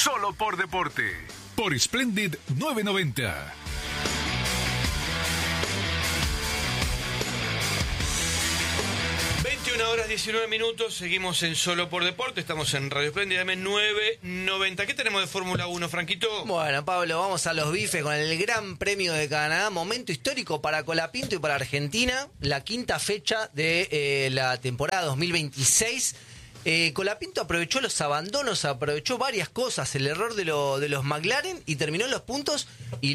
Solo por deporte. Por Splendid 990. Horas 19 minutos, seguimos en Solo por Deporte, estamos en Radio Splendid AM 990. ¿Qué tenemos de Fórmula 1, Franquito? Bueno, Pablo, vamos a los bifes con el Gran Premio de Canadá, momento histórico para Colapinto y para Argentina, la quinta fecha de la temporada 2026. Colapinto aprovechó los abandonos, aprovechó varias cosas, el error de los McLaren y terminó en los puntos, y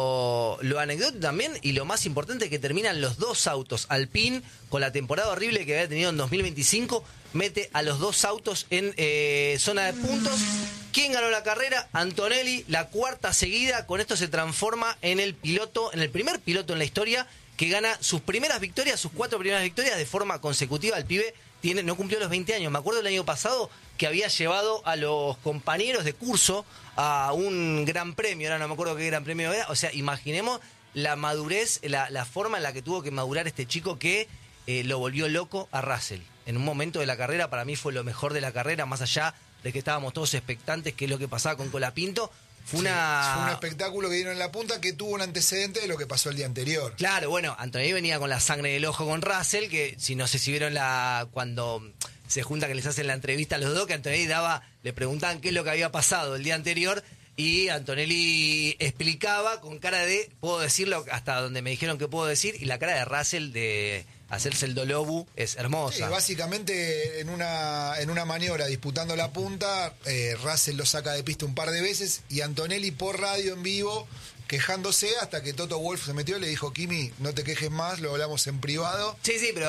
lo anecdótico también, y lo más importante es que terminan los dos autos. Alpine, con la temporada horrible que había tenido en 2025, mete a los dos autos en zona de puntos. ¿Quién ganó la carrera? Antonelli, la cuarta seguida. Con esto se transforma en el primer piloto en la historia que gana sus primeras victorias, sus 4 primeras victorias de forma consecutiva. El pibe no cumplió los 20 años. Me acuerdo el año pasado que había llevado a los compañeros de curso a un gran premio. Ahora no me acuerdo qué gran premio era. O sea, imaginemos la madurez, la forma en la que tuvo que madurar este chico que lo volvió loco a Russell. En un momento de la carrera, para mí fue lo mejor de la carrera, más allá de que estábamos todos expectantes qué es lo que pasaba con Colapinto. Fue un espectáculo que dieron en la punta que tuvo un antecedente de lo que pasó el día anterior. Claro, bueno, Antonelli venía con la sangre del ojo con Russell, que si no sé si vieron cuando se junta que les hacen la entrevista a los dos, que Antonelli le preguntaban qué es lo que había pasado el día anterior, y Antonelli explicaba con cara de, puedo decirlo hasta donde me dijeron que puedo decir, y la cara de Russell de hacerse el dolobu es hermosa. Sí, básicamente en una maniobra disputando la punta, Russell lo saca de pista un par de veces y Antonelli por radio en vivo quejándose hasta que Toto Wolff se metió y le dijo: Kimi, no te quejes más, lo hablamos en privado. Sí, pero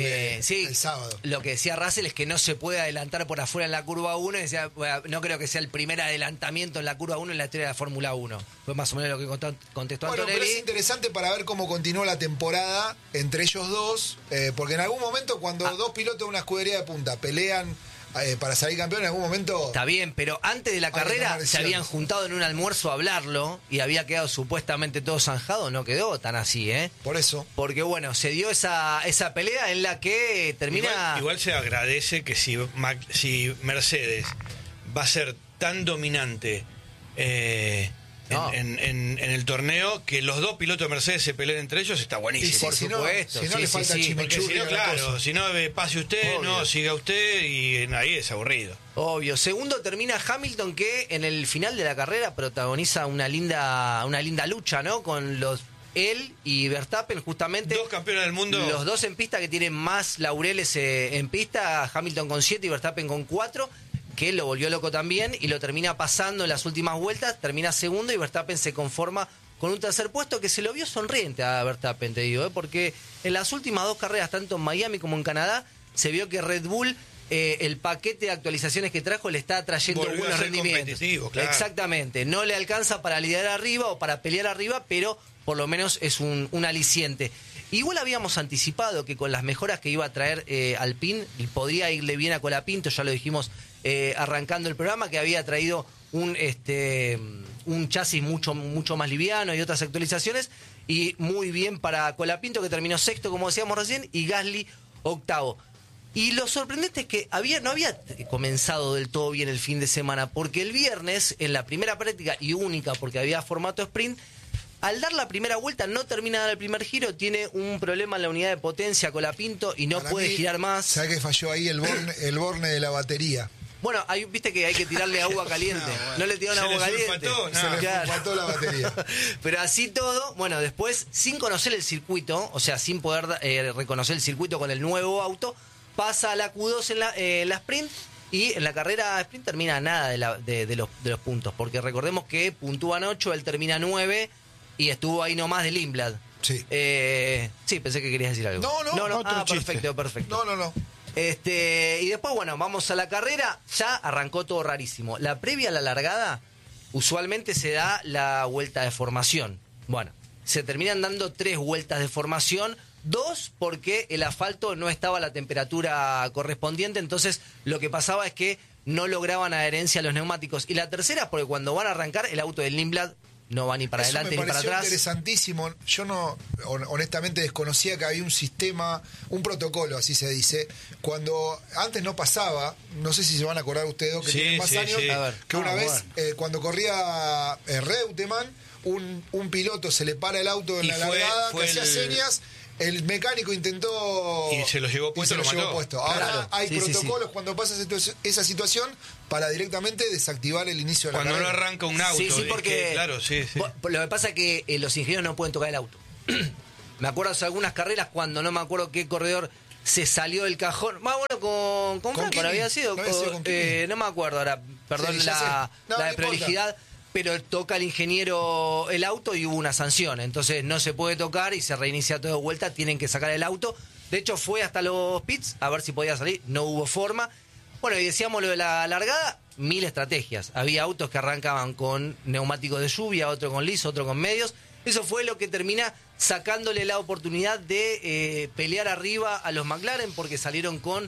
sí, el sábado. Lo que decía Russell es que no se puede adelantar por afuera en la curva 1, y decía, bueno, no creo que sea el primer adelantamiento en la curva 1 en la historia de la Fórmula 1. Fue más o menos lo que contestó Antonelli. Pero es interesante para ver cómo continuó la temporada entre ellos dos, porque en algún momento cuando dos pilotos de una escudería de punta pelean para salir campeón, en algún momento... Está bien, pero antes de la carrera se habían juntado en un almuerzo a hablarlo y había quedado supuestamente todo zanjado. No quedó tan así, ¿eh? Por eso. Porque bueno, se dio esa pelea en la que termina... Igual se agradece que si Mercedes va a ser tan dominante en el torneo, que los dos pilotos de Mercedes se peleen entre ellos, está buenísimo. Sí, por supuesto. Si no le falta chimichurri. Claro, si no, pase usted, obvio. no, siga usted, y ahí es aburrido. Obvio. Segundo termina Hamilton, que en el final de la carrera protagoniza una linda lucha, ¿no? Con él y Verstappen, justamente. Dos campeones del mundo. Los dos en pista que tienen más laureles en pista, Hamilton con 7 y Verstappen con 4, que lo volvió loco también y lo termina pasando en las últimas vueltas, termina segundo y Verstappen se conforma con un tercer puesto, que se lo vio sonriente a Verstappen, te digo, porque en las últimas 2 carreras, tanto en Miami como en Canadá, se vio que Red Bull, el paquete de actualizaciones que trajo, le está trayendo volvió buenos a ser rendimientos. Claro. Exactamente, no le alcanza para liderar arriba o para pelear arriba, pero por lo menos es un aliciente. Igual habíamos anticipado que con las mejoras que iba a traer Alpine podría irle bien a Colapinto, ya lo dijimos arrancando el programa, que había traído un chasis mucho más liviano y otras actualizaciones, y muy bien para Colapinto, que terminó sexto, como decíamos recién, y Gasly octavo. Y lo sorprendente es que no había comenzado del todo bien el fin de semana, porque el viernes, en la primera práctica y única, porque había formato sprint, al dar la primera vuelta no termina de dar el primer giro, tiene un problema en la unidad de potencia Colapinto y no puede girar más. ¿Sabes que falló ahí el borne de la batería? Bueno, viste que hay que tirarle agua caliente. No le tiraron agua caliente. Se le sulfató la batería. Pero así todo, bueno, después, sin conocer el circuito, o sea, sin poder reconocer el circuito con el nuevo auto, pasa a la Q2 en la sprint, y en la carrera sprint termina nada de los puntos, porque recordemos que puntúan 8, él termina 9 y estuvo ahí nomás del Lindblad. Sí. Sí, pensé que querías decir algo. No. Perfecto. No. Y después, bueno, vamos a la carrera. Ya arrancó todo rarísimo. La previa a la largada, usualmente se da la vuelta de formación. Bueno, se terminan dando 3 vueltas de formación, 2 porque el asfalto no estaba a la temperatura correspondiente, entonces lo que pasaba es que no lograban adherencia a los neumáticos. Y la tercera porque cuando van a arrancar, el auto del Lindblad no va ni para Eso adelante me ni para pareció atrás. interesantísimo. Yo no, honestamente desconocía que había un sistema, un protocolo, así se dice. Cuando antes no pasaba, no sé si se van a acordar ustedes que Sí, tienen más sí, años, sí. A ver. que una vez Bueno. cuando corría Reutemann, un piloto se le para el auto en Y la fue largada, que el- hacía señas. El mecánico intentó... Y se lo llevó puesto, y se lo llevó mató. puesto. Ahora Claro. hay Sí, sí, protocolos cuando pasa esa situación para directamente desactivar el inicio de la Cuando no carrera. arranca un auto. Sí, sí, es porque que, claro, sí. Lo que pasa es que los ingenieros no pueden tocar el auto. Me acuerdo hace algunas carreras cuando no me acuerdo qué corredor se salió del cajón. Más bueno, con Franco, Kimi. ¿no había sido? ¿No había sido con Kimi? No me acuerdo ahora, perdón Sí, ya sé. No, la no de prolijidad, pero toca el ingeniero el auto y hubo una sanción. Entonces no se puede tocar y se reinicia todo de vuelta, tienen que sacar el auto. De hecho fue hasta los pits a ver si podía salir, no hubo forma. Bueno, y decíamos lo de la largada, 1000 estrategias. Había autos que arrancaban con neumáticos de lluvia, otro con liso, otro con medios. Eso fue lo que termina sacándole la oportunidad de pelear arriba a los McLaren porque salieron con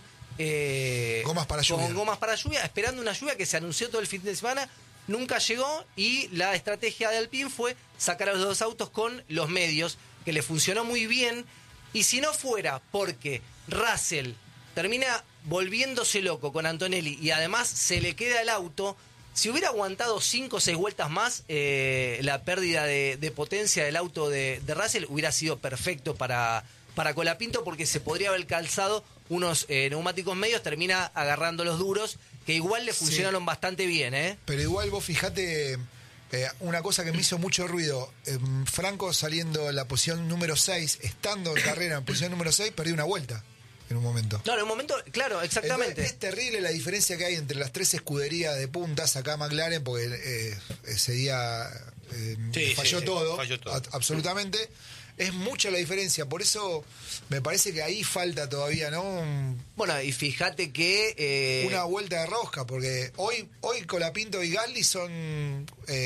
Gomas para lluvia. con gomas para lluvia, esperando una lluvia que se anunció todo el fin de semana, nunca llegó y la estrategia de Alpine fue sacar a los dos autos con los medios, que le funcionó muy bien. Y si no fuera porque Russell termina volviéndose loco con Antonelli y además se le queda el auto, si hubiera aguantado 5 o 6 vueltas más, la pérdida de potencia del auto de Russell hubiera sido perfecto para Colapinto porque se podría haber calzado unos neumáticos medios, termina agarrando los duros, que igual le funcionaron bastante bien, ¿eh? Pero igual vos fijate, una cosa que me hizo mucho ruido, Franco saliendo en la posición número 6, estando en carrera en posición número 6, perdió una vuelta en un momento. No, en un momento, claro, exactamente. Es terrible la diferencia que hay entre las tres escuderías de puntas acá McLaren, porque ese día falló todo, absolutamente. Es mucha la diferencia, por eso me parece que ahí falta todavía, ¿no? Bueno, y fíjate que... Una vuelta de rosca, porque hoy Colapinto y Gasly son,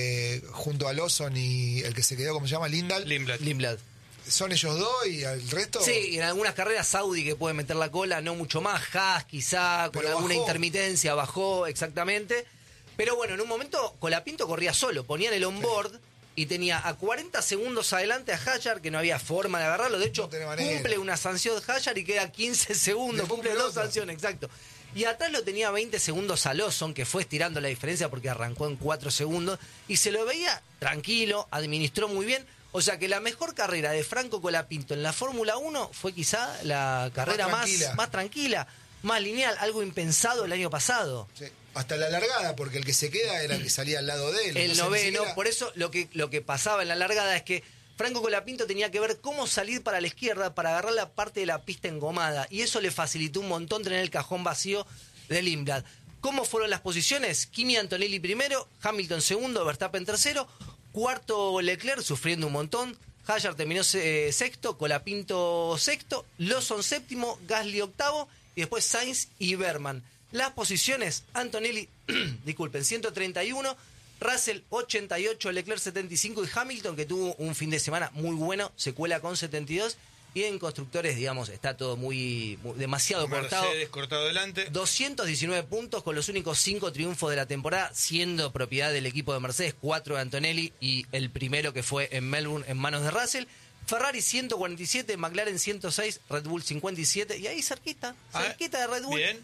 junto a Lawson y el que se quedó, ¿cómo se llama? Lindblad. ¿Son ellos dos y el resto? Sí, y en algunas carreras Saudi que puede meter la cola, no mucho más. Haas quizá, con Pero alguna bajó. intermitencia, bajó exactamente. Pero bueno, en un momento Colapinto corría solo, ponían el onboard y tenía a 40 segundos adelante a Hadjar, que no había forma de agarrarlo. De hecho, No tenía manera. cumple una sanción de Hadjar y queda 15 segundos, Le cumple cumple 2 otra. sanciones, exacto. Y atrás lo tenía 20 segundos a Lawson, que fue estirando la diferencia porque arrancó en 4 segundos. Y se lo veía tranquilo, administró muy bien. O sea que la mejor carrera de Franco Colapinto en la Fórmula 1 fue quizá la carrera más tranquila, más lineal, algo impensado el año pasado. Sí. Hasta la largada, porque el que se queda era el que salía al lado de él. El Entonces, ni noveno, siquiera- por eso lo que pasaba en la largada es que Franco Colapinto tenía que ver cómo salir para la izquierda para agarrar la parte de la pista engomada. Y eso le facilitó un montón tener el cajón vacío de Lindblad. ¿Cómo fueron las posiciones? Kimi Antonelli primero, Hamilton segundo, Verstappen tercero, cuarto Leclerc sufriendo un montón, Hadjar terminó sexto, Colapinto sexto, Lawson séptimo, Gasly octavo y después Sainz y Berman. Las posiciones, Antonelli, disculpen, 131, Russell 88, Leclerc 75 y Hamilton, que tuvo un fin de semana muy bueno, se cuela con 72. Y en constructores, digamos, está todo muy demasiado cortado. Mercedes cortado delante. 219 puntos con los únicos 5 triunfos de la temporada, siendo propiedad del equipo de Mercedes, 4 de Antonelli y el primero que fue en Melbourne en manos de Russell. Ferrari 147, McLaren 106, Red Bull 57 y ahí cerquita de Red Bull, bien.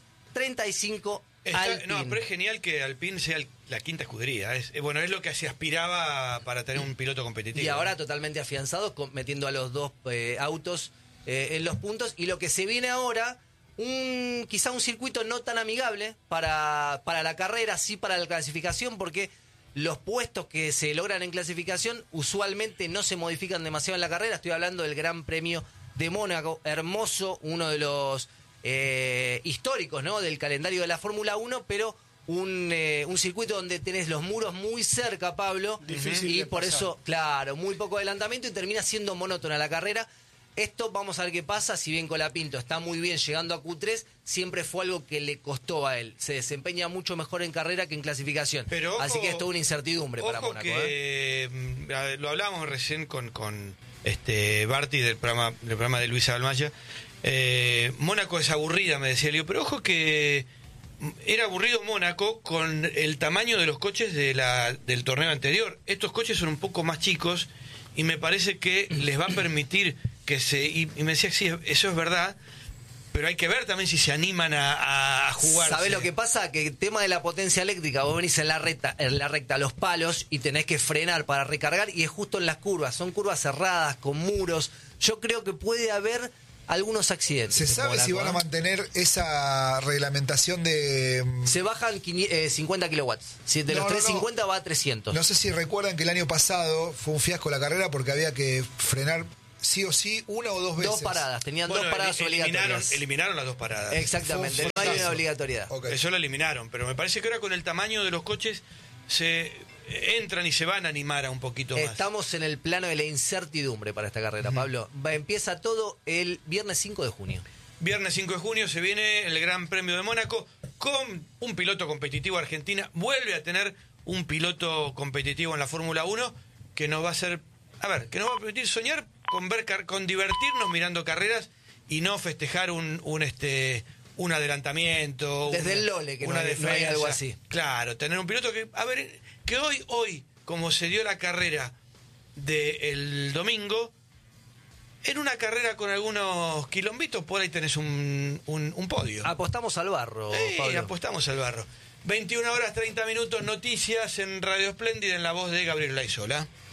35 No, Alpine. pero es genial que Alpine sea la quinta escudería. Es lo que se aspiraba para tener un piloto competitivo. Y ahora totalmente afianzados, metiendo a los dos autos en los puntos. Y lo que se viene ahora, quizá un circuito no tan amigable para la carrera, sí para la clasificación, porque los puestos que se logran en clasificación usualmente no se modifican demasiado en la carrera. Estoy hablando del Gran Premio de Mónaco, hermoso, uno de los históricos, ¿no?, del calendario de la Fórmula 1, pero un circuito donde tenés los muros muy cerca, Pablo, Difícil y de por pasar. eso, claro, muy poco adelantamiento y termina siendo monótona la carrera. Esto vamos a ver qué pasa. Si bien Colapinto está muy bien llegando a Q3, siempre fue algo que le costó a él. Se desempeña mucho mejor en carrera que en clasificación. Pero ojo, así que es toda una incertidumbre para ojo Mónaco. que lo hablábamos recién con Barty del programa de Luis Almaya. Mónaco es aburrida, me decía Leo, pero ojo que era aburrido Mónaco con el tamaño de los coches del torneo anterior. Estos coches son un poco más chicos y me parece que les va a permitir que y me decía, sí, eso es verdad, pero hay que ver también si se animan a jugar. ¿Sabés lo que pasa? Que el tema de la potencia eléctrica, vos venís en la recta a los palos y tenés que frenar para recargar, y es justo en las curvas, son curvas cerradas, con muros. Yo creo que puede haber algunos accidentes. ¿Se sabe Mónaco, si van a mantener esa reglamentación de...? Se bajan 50 kilowatts. Si de los 350 va a 300. No sé si recuerdan que el año pasado fue un fiasco la carrera porque había que frenar sí o sí una o dos veces. Dos paradas, tenían dos paradas obligatorias. Eliminaron las dos paradas. Exactamente, no hay una obligatoriedad. Okay. Eso lo eliminaron, pero me parece que ahora con el tamaño de los coches se entran y se van a animar a un poquito más. Estamos en el plano de la incertidumbre para esta carrera, Pablo. Empieza todo el viernes 5 de junio. Viernes 5 de junio se viene el Gran Premio de Mónaco con un piloto competitivo. Argentina vuelve a tener un piloto competitivo en la Fórmula 1 que nos va a hacer, que nos va a permitir soñar con divertirnos mirando carreras y no festejar un adelantamiento. Desde el Lole, que no hay algo así. Claro, tener un piloto que hoy, como se dio la carrera del domingo, en una carrera con algunos quilombitos, por ahí tenés un podio. Apostamos al barro, Pablo. Apostamos al barro. 21 horas 30 minutos, noticias en Radio Espléndida en la voz de Gabriel Laizola.